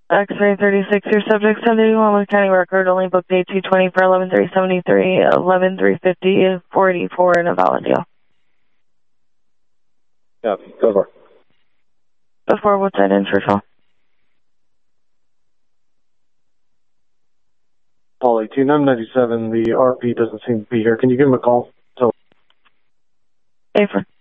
X-ray 36, your subject 71 with county record, only booked day 220 for 11-373, 11-350, 484 and a valid deal. Yeah, go for it. Before what's that in Churchill? Paul 18, I'm 97. The RP doesn't seem to be here. Can you give him a call? Safer.